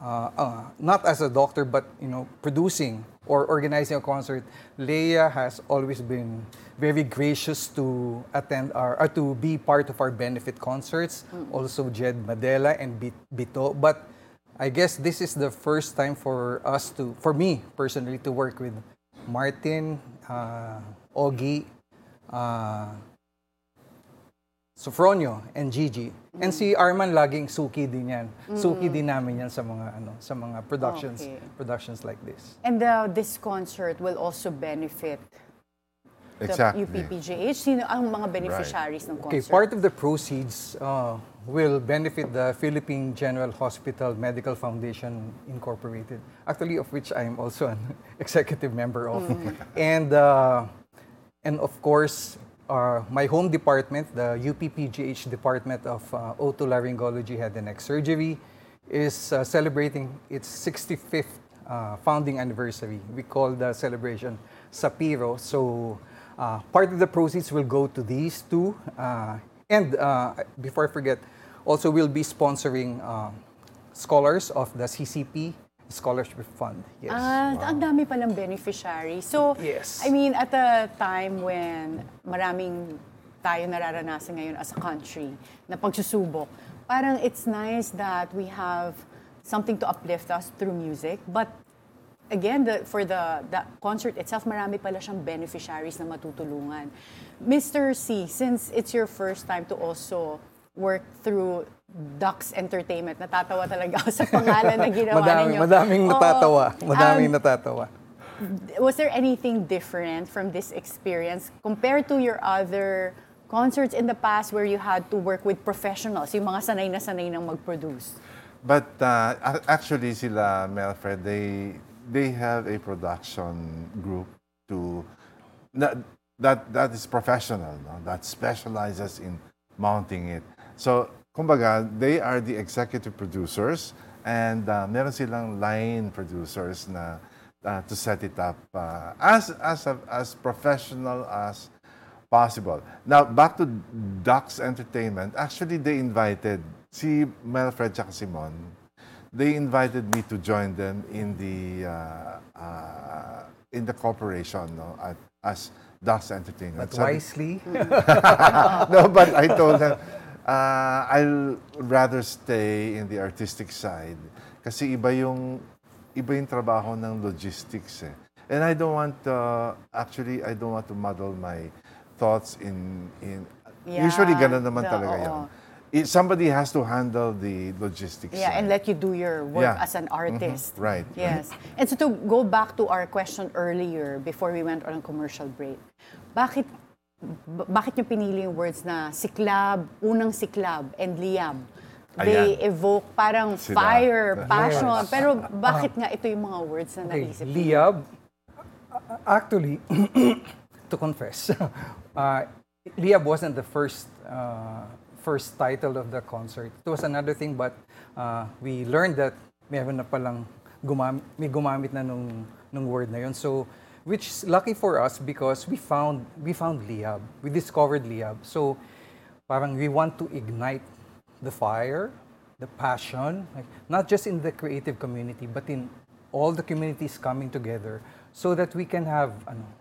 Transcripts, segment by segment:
not as a doctor, but producing or organizing a concert, Leia has always been very gracious to attend to be part of our benefit concerts. Also, Jed Madela and Bito. But I guess this is the first time for me personally, to work with Martin, Ogie, Sofronio, and Gigi. And si Arman laging suki din yan. Suki din namin yan sa mga productions like this. And this concert will also benefit the UPPGH. Sino ang mga beneficiaries ng concert? Okay, part of the proceeds will benefit the Philippine General Hospital Medical Foundation Incorporated, actually of which I am also an executive member of. And of course, my home department, the UPPGH Department of Otolaryngology, Head and Neck Surgery, is celebrating its 65th founding anniversary. We call the celebration Sapiro. So part of the proceeds will go to these two. And before I forget, also we'll be sponsoring scholars of the CCP Scholarship Fund. Yes. Ang dami palang beneficiary. So, yes. I mean, at a time when maraming tayo nararanasan ngayon as a country na pagsusubok, parang it's nice that we have something to uplift us through music. But again, for the concert itself, marami pala siyang beneficiaries na matutulungan. Mr. C, since it's your first time to also work through Dux Entertainment, natatawa talaga ako sa pangalan na ginawa ninyo. Madaming natatawa. Was there anything different from this experience compared to your other concerts in the past where you had to work with professionals, yung mga sanay nang mag-produce? But actually sila, Melfred, they have a production group that is professional, no? That specializes in mounting it. So, kumbaga, they are the executive producers and meron silang line producers na to set it up as professional as possible. Now, back to Dux Entertainment. Actually, they invited si Melfred at Simon. They invited me to join them in the corporation, no, as Dux Entertainment. But wisely? No, but I told them, I'll rather stay in the artistic side kasi iba yung trabaho ng logistics eh. And I don't want I don't want to muddle my thoughts in usually ganun naman talaga yun. Somebody has to handle the logistics side. And let you do your work as an artist. Right. Yes. And so to go back to our question earlier before we went on a commercial break, bakit niyo pinili yung words na siklab, unang siklab, and liyab? They evoke parang fire, passion. Yes. Pero bakit nga ito yung mga words na naisip niyo? Liyab, actually, to confess, liyab wasn't the first title of the concert. It was another thing, but we learned that meron na palang may gumamit na nung word na yun. So, which is lucky for us because we found liyab. We discovered liyab. So, parang we want to ignite the fire, the passion, like, not just in the creative community, but in all the communities coming together so that we can have,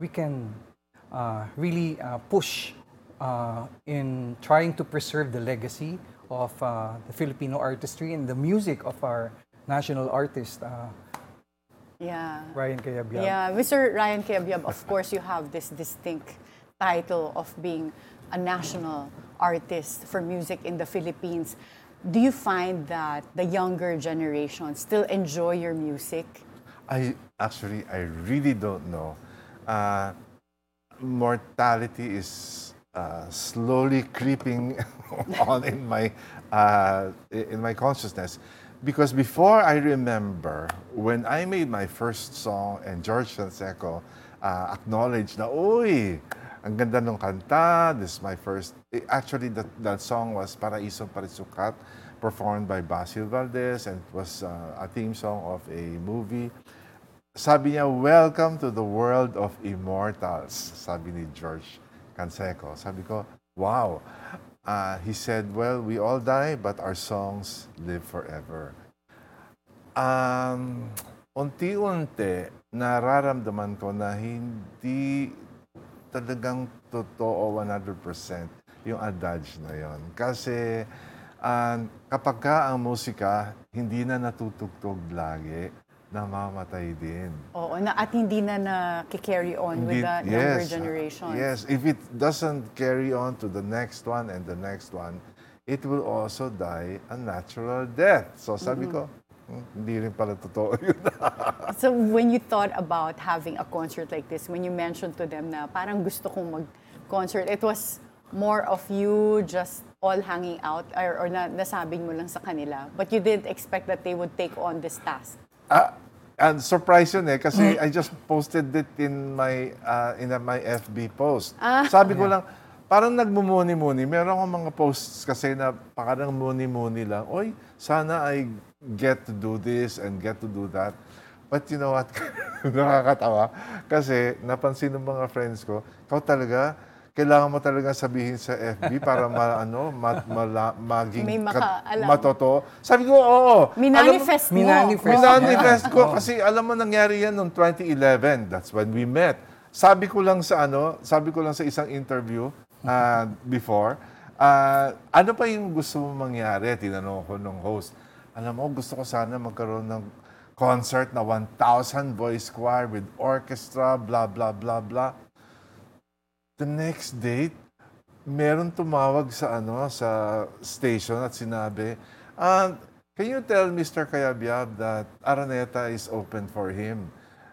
really push in trying to preserve the legacy of the Filipino artistry and the music of our national artist, Ryan Cayabyab. Yeah, Mr. Ryan Cayabyab, of course, you have this distinct title of being a national artist for music in the Philippines. Do you find that the younger generation still enjoy your music? I really don't know. Mortality is slowly creeping on in my consciousness. Because before I remember, when I made my first song and George Canseco acknowledged na, uy, ang ganda ng kanta, this is my first, actually that song was Paraisong Parisukat, performed by Basil Valdez, and it was a theme song of a movie. Sabi niya, welcome to the world of immortals, sabi ni George Canseco. Sabi ko, wow. He said, well, we all die, but our songs live forever. unti-unti, nararamdaman ko na hindi talagang totoo 100% yung adage na yon. Kasi kapag ka ang musika hindi na natutugtog lagi, namamatay din. Oo, at hindi na na-carry on with the younger generation. Yes, if it doesn't carry on to the next one and the next one, it will also die a natural death. So sabi ko, hindi rin pala totoo yun. So when you thought about having a concert like this, when you mentioned to them na parang gusto kong mag-concert, it was more of you just all hanging out or nasabing mo lang sa kanila, but you didn't expect that they would take on this task. And surprise yun kasi I just posted it in my FB post. Sabi ko lang, parang nagmumuni-muni. Meron akong mga posts kasi na parang muni-muni lang. Oy, sana I get to do this and get to do that. But you know what? Nakakatawa. Kasi napansin ng mga friends ko, ikaw talaga, kailangan mo talaga sabihin sa FB para maging matotoo. Sabi ko, oo. Minanifest mo. Minanifest ko kasi alam mo nangyari yan noong 2011. That's when we met. Sabi ko lang sa isang interview before, ano pa yung gusto mo mangyari? Tinanong ko nung host. Alam mo, gusto ko sana magkaroon ng concert na 1,000 voice choir with orchestra, blah, blah, blah, blah. The next date, meron tumawag sa station at sinabi, can you tell Mr. Cayabyab that Araneta is open for him?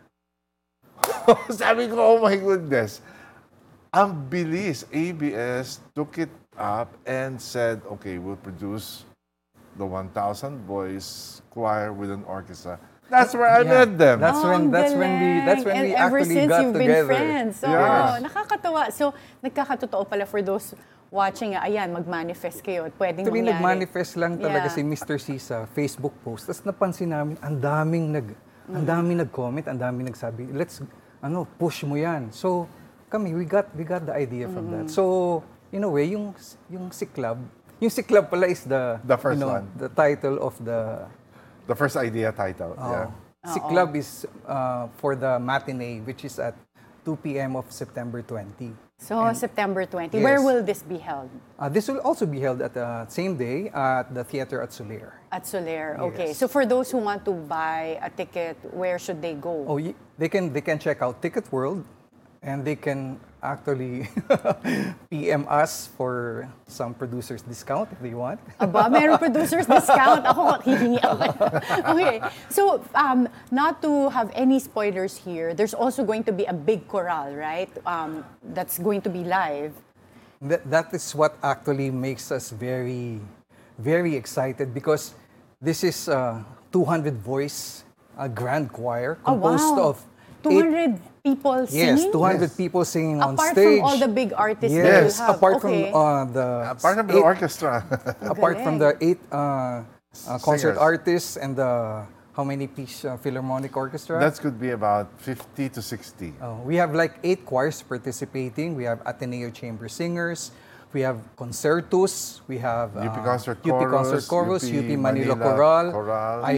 Sabi ko, oh my goodness. Ang bilis, ABS took it up and said, okay, we'll produce the 1,000 voice choir with an orchestra. That's where I met them. That's when we ever actually since got you've together. been friends. So, nakakatawa. So, nagkakatotoo pala for those watching, ayan, mag-manifest kayo at pwedeng Actually, mangyari. nag-manifest lang talaga si Mr. C sa Facebook post. Tapos napansin namin, ang daming nag-comment, ang daming nagsabi, let's push mo yan. So, kami, we got the idea from that. So, in a way, yung Siklab pala is the first one. The title of The first idea title. Yeah. Siklab is for the matinee, which is at 2 p.m. of September 20. So, September 20. Yes. Where will this be held? This will also be held at the same day at the theater at Soler. At Soler, okay. Yes. So, for those who want to buy a ticket, where should they go? Oh, they can check out Ticket World, and they can actually PM us for some producers discount if they want. Aba, meron producers discount. Ako, hihingi ako. Okay. So, not to have any spoilers here, there's also going to be a big chorale, right? That's going to be live. That is what actually makes us very, very excited because this is 200 voice grand choir composed of 200 people singing? Yes, 200 people singing on apart stage. From all the big artists yes, that you have. apart okay. from the Apart from the orchestra. apart from the 8 concert Singers. artists and the how many piece philharmonic orchestra? That could be about 50 to 60. We have like 8 choirs participating. We have Ateneo Chamber Singers. We have concertos. We have UP Concert UP Concert Chorus, UP Manila Choral, I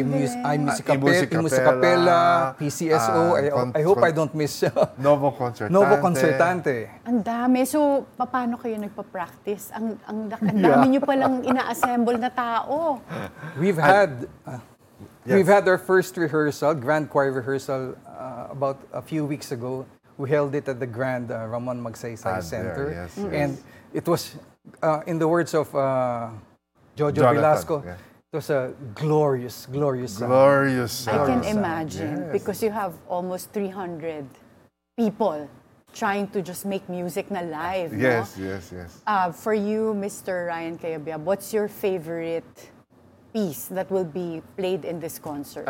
Musicapella, PCSO. I hope I don't miss Novo Concertante. Novo Concertante. Ang dami. So, paano kayo nagpa-practice? Ang dami nyo palang ina-assemble na tao. We've had our first rehearsal, grand choir rehearsal, about a few weeks ago. We held it at the Grand Ramon Magsaysay Center. Yes, and it was, in the words of Jojo Jonathan, Velasco, yeah. it was a glorious, glorious sound. Glorious. I can sound. imagine Yes. because you have almost 300 people trying to just make music na live. Yes, no? yes, yes. For you, Mr. Ryan Cayabyab, what's your favorite piece that will be played in this concert?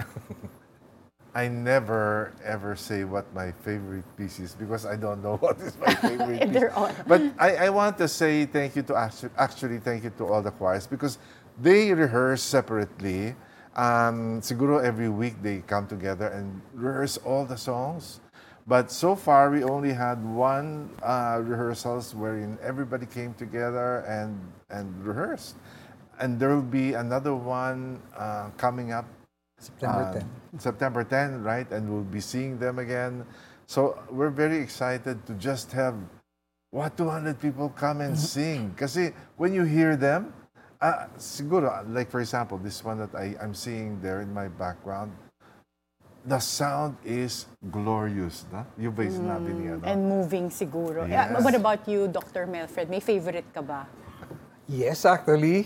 I never ever say what my favorite piece is because I don't know what is my favorite piece. They're all. But I want to say thank you to actually thank you to all the choirs because they rehearse separately. Siguro every week they come together and rehearse all the songs. But so far we only had one rehearsals wherein everybody came together and rehearsed. And there will be another one coming up September 10. September 10, right? And we'll be seeing them again. So we're very excited to just have 200 people come and sing. Kasi when you hear them, siguro, like for example, this one that I'm seeing there in my background, the sound is glorious. Na? Yung ba yung sinabi niya? No? And moving siguro. Yes. What about you, Dr. Melfred? May favorite ka ba? Yes, actually,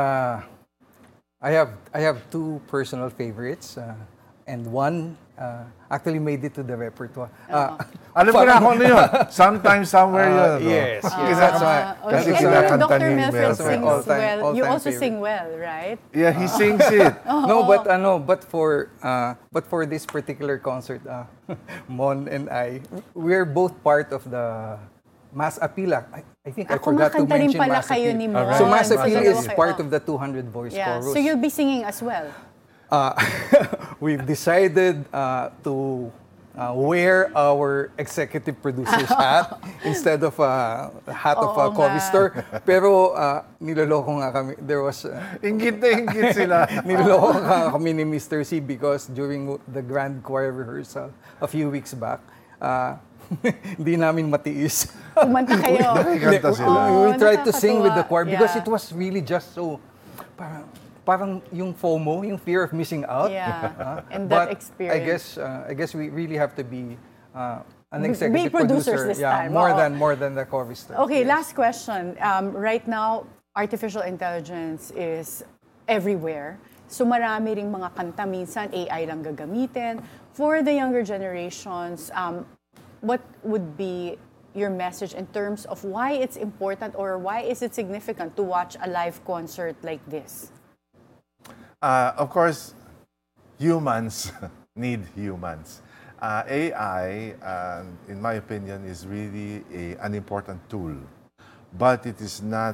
I have two personal favorites, and one actually made it to the repertoire. Alam ko na kung ano yun. Sometime, somewhere yun. No? Yes, yes, Kasi that's why. Kasi And kinakanta Dr. ni Melfred Melfred. sings All-time- well. You all-time also favorite. sing well, right? Yeah, he sings it. But for this particular concert, Mon and I, we're both part of the Mas Apila. I think I forgot to kumakanta rin mention pala Mas kayo Apila. ni Mon. So Mas Mas Apila Apila is kayo. part of the 200 voice Yeah. chorus. So you'll be singing as well. We've decided to wear our executive producer's hat instead of a hat of a Oo nga. chorister. Pero niloloko nga kami. There was Ingit na ingit sila. niloloko nga kami ni Mr. C because during the grand choir rehearsal a few weeks back, hindi namin matiis. Kumanta kayo. Kanta sila. We tried to sing with the choir nakakatuwa. because Yeah. it was really just so parang yung FOMO, yung fear of missing out. Yeah. And But that experience. I guess we really have to be an Be executive producers producer. this Yeah, time. more Oo. than the chorister. Okay, Yes. last question. Right now, artificial intelligence is everywhere. So marami ring mga kanta, minsan AI lang gagamitin. For the younger generations, what would be your message in terms of why it's important or why is it significant to watch a live concert like this? Of course, humans need humans. AI, in my opinion, is really an important tool, but it is not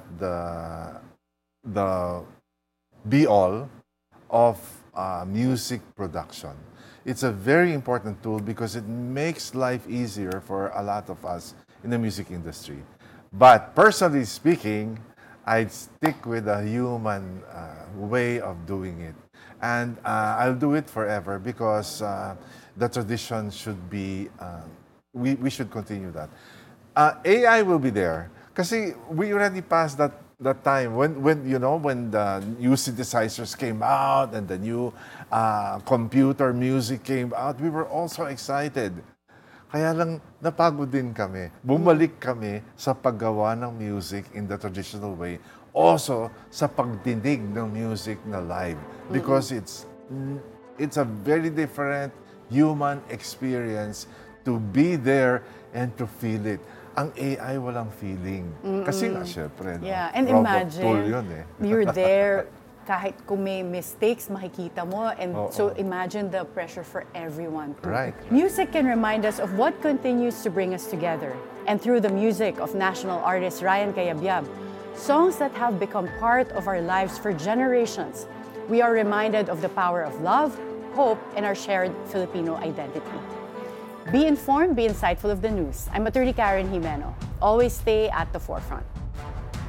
the be-all of music production. It's a very important tool because it makes life easier for a lot of us in the music industry. But personally speaking, I'd stick with a human way of doing it. And I'll do it forever because the tradition should be, we should continue that. AI will be there. Kasi we already passed that time when you know when the new synthesizers came out and the new computer music came out, we were also excited. Kaya lang napagod din kami. Bumalik kami sa paggawa ng music in the traditional way. Also sa pagdinig ng music na live because it's a very different human experience to be there and to feel it. Ang AI walang feeling. Kasi nga, syempre, no? Yeah, and Robot tool imagine, yun eh. you're there, kahit kung may mistakes, makikita mo. And Oo. so imagine the pressure for everyone. Right. Music can remind us of what continues to bring us together. And through the music of national artist Ryan Cayabyab, songs that have become part of our lives for generations, we are reminded of the power of love, hope, and our shared Filipino identity. Be informed, be insightful of the news. I'm attorney Karen Jimeno. Always stay at the forefront.